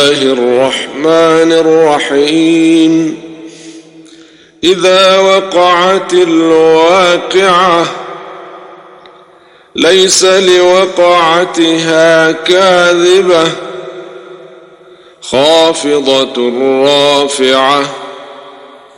الله الرحمن الرحيم إذا وقعت الواقعة ليس لوقعتها كاذبة خافضة رافعة